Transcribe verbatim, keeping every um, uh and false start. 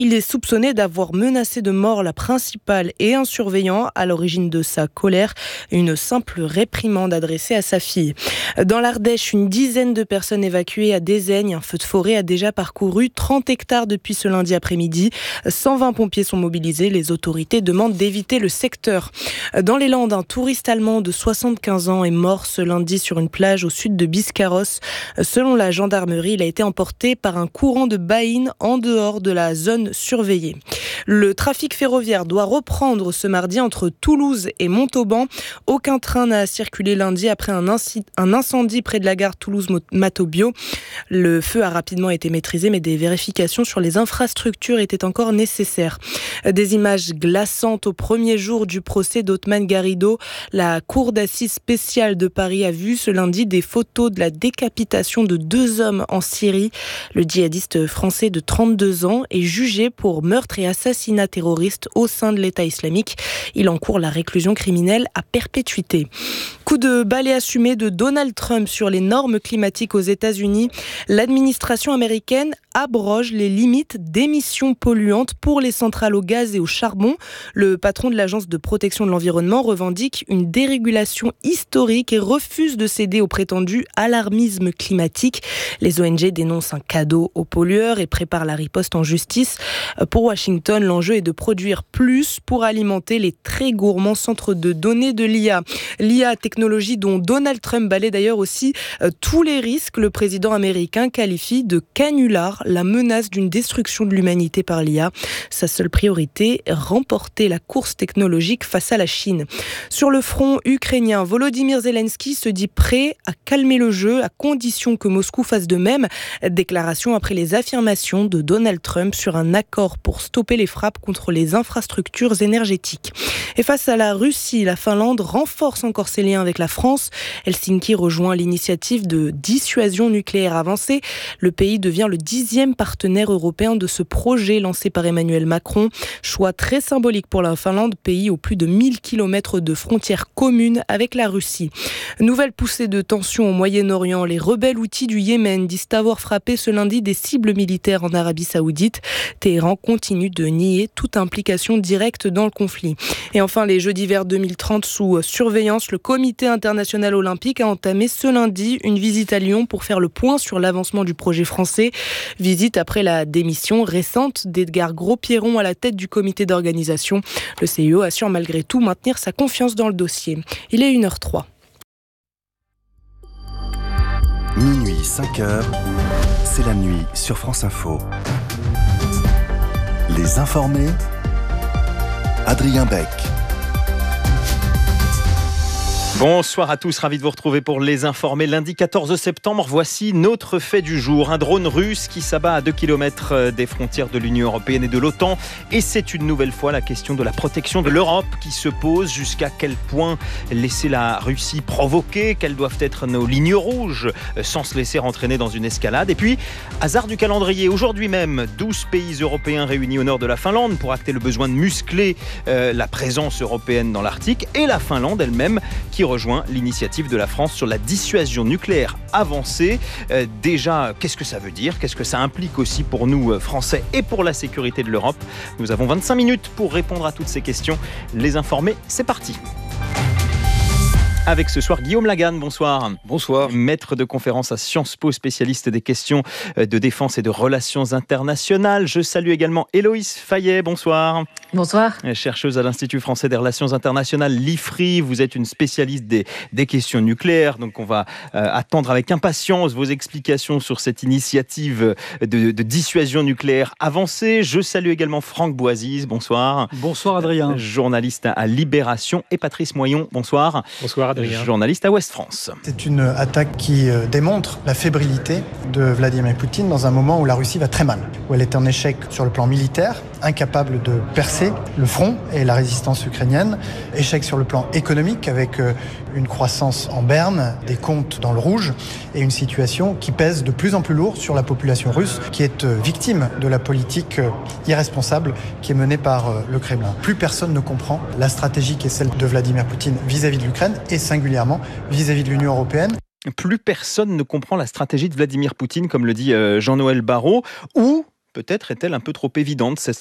Il est soupçonné d'avoir menacé de mort la principale et un surveillant à l'origine de sa colère, une simple réprimande adressée à sa fille. Dans l'Ardèche, une dizaine de personnes évacuées à Dézaigne. Un feu de forêt a déjà parcouru trente hectares depuis ce lundi après-midi. cent vingt pompiers sont mobilisés. Les autorités demandent d'éviter le secteur. Dans les Landes, un touriste allemand de soixante-quinze ans est mort ce lundi sur une plage au sud de Biscarrosse. Selon la gendarmerie, il a été emporté par un courant de baïnes en dehors de la zone surveillée. Le trafic ferroviaire doit reprendre ce mardi entre Toulouse et Montauban. Aucun train n'a circulé lundi après un, inci- un incendie près de la gare Toulouse-Matobio. Le feu a rapidement été maîtrisé, mais des vérifications sur les infrastructures étaient encore nécessaires. Des images glaçantes au premier jour du procès d'Othman Garrido. La cour d'assises spéciale de Paris a vu ce lundi des photos de la décapitation de deux hommes en Syrie. Le djihadiste français de trente-deux ans est jugé pour meurtre et assassinat terroriste au sein de l'État islamique. Il encourt la réclusion criminelle à perpétuité. Coup de balai assumé de Donald Trump sur les normes climatiques aux États-Unis. L'administration américaine abroge les limites d'émissions polluantes pour les centrales au gaz et au charbon. Le patron de l'Agence de protection de l'environnement revendique une dérégulation historique et refuse de céder au prétendu alarmisme climatique. Les O N G dénoncent un cadeau aux pollueurs et préparent la riposte en justice. Pour Washington, l'enjeu est de produire plus pour alimenter les très gourmands centres de données de l'I A. L'I A, technologie dont Donald Trump balaie d'ailleurs aussi euh, tous les risques. Le président américain qualifie de canular la menace d'une destruction de l'humanité par l'I A. Sa seule priorité, remporter la course technologique face à la Chine. Sur le front ukrainien, Volodymyr Zelensky se dit prêt à calmer le jeu à condition que Moscou fasse de même. Déclaration après les affirmations de Donald Trump sur un accord pour stopper les frappes contre les infrastructures énergétiques. Et face à la Russie, la Finlande renforce encore ses liens avec la France. Helsinki rejoint l'initiative de dissuasion nucléaire avancée. Le pays devient le dixième partenaire européen de ce projet lancé par Emmanuel Macron. Choix très symbolique pour la Finlande, pays aux plus de mille kilomètres de frontières communes avec la Russie. Nouvelle poussée de tension au Moyen-Orient. Les rebelles houthis du Yémen disent avoir frappé ce lundi des cibles militaires en Arabie Saoudite. Téhéran continue de nier toute implication directe dans le conflit. Et enfin, les Jeux d'hiver deux mille trente sous surveillance. Le Comité international olympique a entamé ce lundi une visite à Lyon pour faire le point sur l'avancement du projet français. Visite après la démission récente d'Edgar Gros-Pierron à la tête du comité d'organisation. Le C I O assure malgré tout maintenir sa confiance dans le dossier. Il est une heure trois. Minuit cinq heures, c'est la nuit sur France Info. Les informés, Adrien Beck. Bonsoir à tous, ravi de vous retrouver pour les informer. Lundi quatorze septembre, voici notre fait du jour. Un drone russe qui s'abat à deux kilomètres des frontières de l'Union européenne et de l'OTAN. Et c'est une nouvelle fois la question de la protection de l'Europe qui se pose. Jusqu'à quel point laisser la Russie provoquer? Quelles doivent être nos lignes rouges sans se laisser entraîner dans une escalade? Et puis, hasard du calendrier, aujourd'hui même, douze pays européens réunis au nord de la Finlande pour acter le besoin de muscler euh, la présence européenne dans l'Arctique. Et la Finlande elle-même qui rejoint l'initiative de la France sur la dissuasion nucléaire avancée. Euh, déjà, qu'est-ce que ça veut dire? Qu'est-ce que ça implique aussi pour nous, Français, et pour la sécurité de l'Europe? Nous avons vingt-cinq minutes pour répondre à toutes ces questions. Les informer, c'est parti. Avec ce soir Guillaume Laganne, bonsoir. Bonsoir. Maître de conférence à Sciences Po, spécialiste des questions de défense et de relations internationales. Je salue également Héloïse Fayet, bonsoir. Bonsoir. Chercheuse à l'Institut français des relations internationales, l'I F R I. Vous êtes une spécialiste des, des questions nucléaires, donc on va euh, attendre avec impatience vos explications sur cette initiative de, de dissuasion nucléaire avancée. Je salue également Franck Boisise, bonsoir. Bonsoir Adrien. Journaliste à Libération, et Patrice Moyon, bonsoir. Bonsoir Adrien. Journaliste à Ouest France. C'est une attaque qui démontre la fébrilité de Vladimir Poutine dans un moment où la Russie va très mal, où elle est en échec sur le plan militaire, incapable de percer le front et la résistance ukrainienne, échec sur le plan économique avec une croissance en berne, des comptes dans le rouge et une situation qui pèse de plus en plus lourd sur la population russe qui est victime de la politique irresponsable qui est menée par le Kremlin. Plus personne ne comprend la stratégie qui est celle de Vladimir Poutine vis-à-vis de l'Ukraine et singulièrement vis-à-vis de l'Union européenne. Plus personne ne comprend la stratégie de Vladimir Poutine, comme le dit Jean-Noël Barrot, ou peut-être est-elle un peu trop évidente, cette